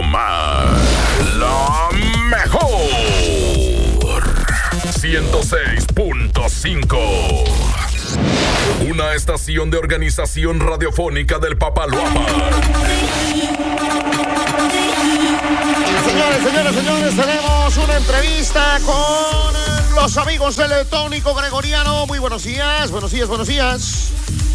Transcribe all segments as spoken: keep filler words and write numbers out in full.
no más. La mejor ciento seis punto cinco. Una estación de organización radiofónica del Papaloapa. Señores, señores, señores, tenemos una entrevista con los amigos del Tónico Gregoriano. Muy buenos días, buenos días, buenos días.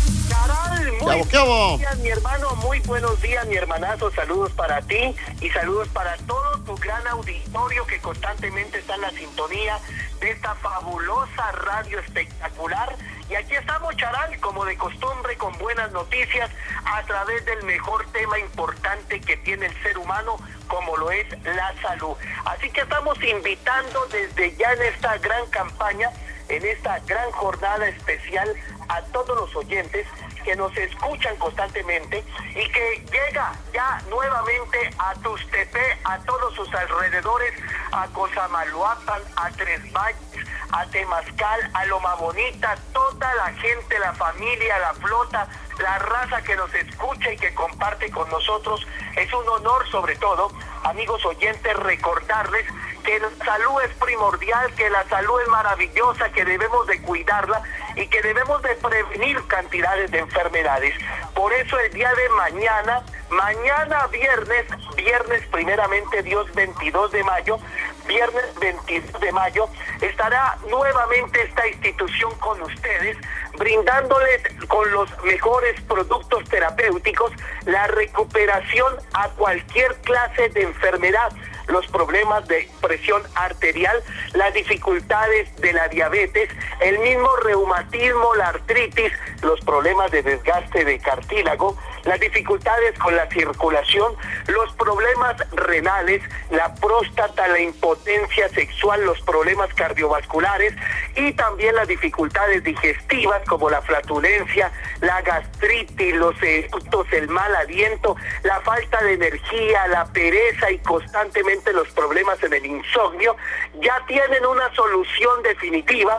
Caral, muy ¿Qué hago, qué hago? buenos días, mi hermano, muy buenos días, mi hermanazo. Saludos para ti y saludos para todo tu gran auditorio que constantemente está en la sintonía de esta fabulosa radio espectacular. Y aquí estamos, Charal, como de costumbre, con buenas noticias a través del mejor tema importante que tiene el ser humano, como lo es la salud. Así que estamos invitando desde ya en esta gran campaña, en esta gran jornada especial, a todos los oyentes que nos escuchan constantemente y que llega ya nuevamente a Tuxtepec, a todos sus alrededores, a Cosamaloapan, a Tres Valles, a Temazcal, a Loma Bonita, toda la gente, la familia, la flota, la raza que nos escucha y que comparte con nosotros. Es un honor, sobre todo, amigos oyentes, recordarles que la salud es primordial, que la salud es maravillosa, que debemos de cuidarla y que debemos de prevenir cantidades de enfermedades. Por eso el día de mañana, mañana viernes, viernes primeramente Dios veintidós de mayo, viernes veintidós de mayo, estará nuevamente esta institución con ustedes, brindándoles con los mejores productos terapéuticos la recuperación a cualquier clase de enfermedad, los problemas de presión arterial, las dificultades de la diabetes, el mismo reumatismo, la artritis, los problemas de desgaste de cartílago, las dificultades con la circulación, los problemas renales, la próstata, la impotencia sexual, los problemas cardiovasculares y también las dificultades digestivas como la flatulencia, la gastritis, los eructos, el mal aliento, la falta de energía, la pereza y constantemente los problemas en el insomnio, ya tienen una solución definitiva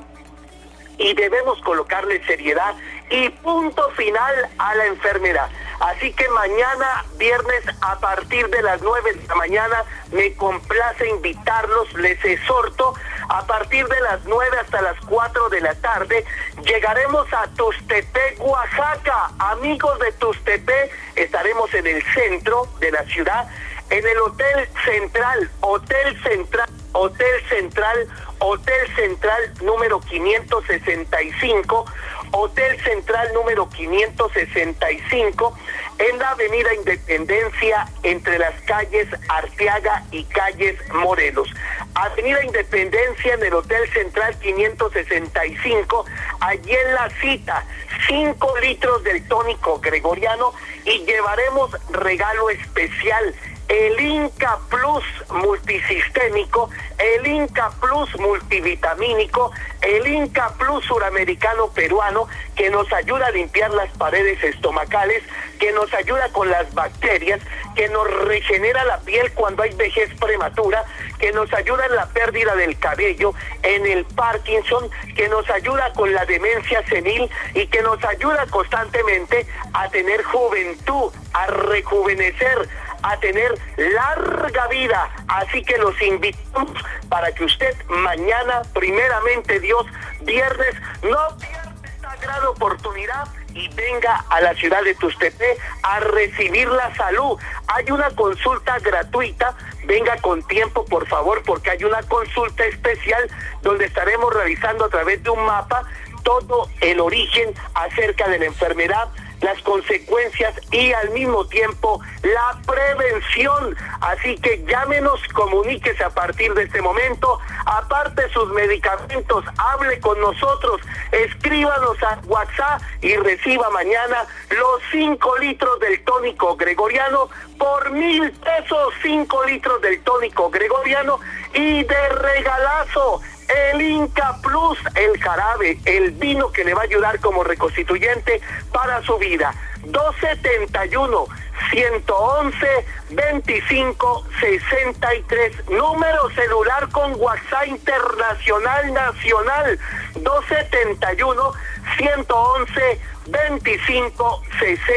y debemos colocarle seriedad y punto final a la enfermedad. Así que mañana, viernes, a partir de las nueve de la mañana, me complace invitarlos, les exhorto, a partir de las nueve hasta las cuatro de la tarde, llegaremos a Tuxtepec, Oaxaca. Amigos de Tuxtepec, estaremos en el centro de la ciudad, en el Hotel Central, Hotel Central, Hotel Central, Hotel Central número quinientos sesenta y cinco, Hotel Central número quinientos sesenta y cinco, en la avenida Independencia, entre las calles Arteaga y calles Morelos. Avenida Independencia, en el Hotel Central quinientos sesenta y cinco, allí en la cita, cinco litros del tónico gregoriano y llevaremos regalo especial, el Inca Plus multisistémico, el Inca Plus multivitamínico, el Inca Plus suramericano peruano, que nos ayuda a limpiar las paredes estomacales, que nos ayuda con las bacterias, que nos regenera la piel cuando hay vejez prematura, que nos ayuda en la pérdida del cabello, en el Parkinson, que nos ayuda con la demencia senil y que nos ayuda constantemente a tener juventud, a rejuvenecer, a tener larga vida. Así que los invitamos para que usted mañana, primeramente Dios, viernes, no pierda esta gran oportunidad y venga a la ciudad de Tuxtepec a recibir la salud. Hay una consulta gratuita, venga con tiempo por favor, porque hay una consulta especial donde estaremos revisando a través de un mapa todo el origen acerca de la enfermedad, las consecuencias y al mismo tiempo la prevención. Así que llámenos, comuníquese a partir de este momento, aparte sus medicamentos, hable con nosotros, escríbanos a WhatsApp y reciba mañana los cinco litros del tónico gregoriano por mil pesos, cinco litros del tónico gregoriano y de regalazo el Inca Plus, el jarabe, el vino que le va a ayudar como reconstituyente para su vida. dos setenta y uno, ciento once, veinticinco, sesenta y tres. Número celular con WhatsApp internacional nacional. dos setenta y uno, ciento once, veinticinco, sesenta y tres.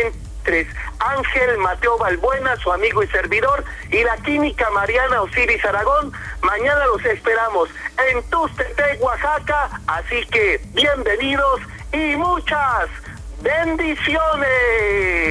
Mestres, Ángel Mateo Balbuena, su amigo y servidor, y la química Mariana Osiris Aragón. Mañana los esperamos en Tustepec, Oaxaca, así que bienvenidos y muchas bendiciones.